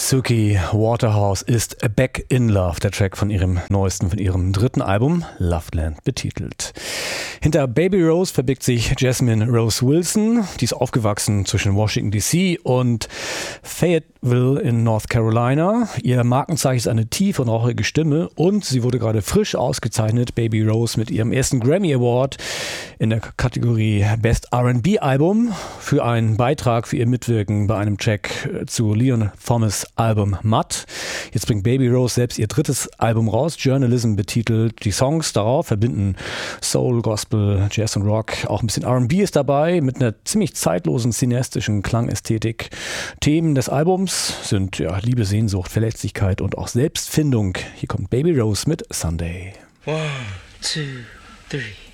Suki Waterhouse ist Back in Love, der Track von ihrem dritten Album, Loveland betitelt. Hinter Baby Rose verbirgt sich Jasmine Rose Wilson. Die ist aufgewachsen zwischen Washington D.C. und Fayetteville in North Carolina. Ihr Markenzeichen ist eine tiefe und rauchige Stimme und sie wurde gerade frisch ausgezeichnet, Baby Rose, mit ihrem ersten Grammy Award in der Kategorie Best R&B Album für einen Beitrag für ihr Mitwirken bei einem Track zu Leon Thomas' Album Mud. Jetzt bringt Baby Rose selbst ihr drittes Album raus, Journalism betitelt. Die Songs darauf verbinden Soul, Gospel, Jazz und Rock. Auch ein bisschen R&B ist dabei mit einer ziemlich zeitlosen cineastischen Klangästhetik. Themen des Albums sind Liebe, Sehnsucht, Verletzlichkeit und auch Selbstfindung. Hier kommt Baby Rose mit Sunday. 1, 2, 3